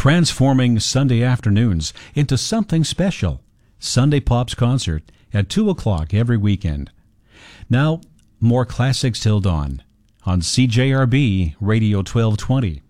transforming Sunday afternoons into something special. Sunday Pops Concert at 2 o'clock every weekend. Now, more classics till dawn on CJRB Radio 1220.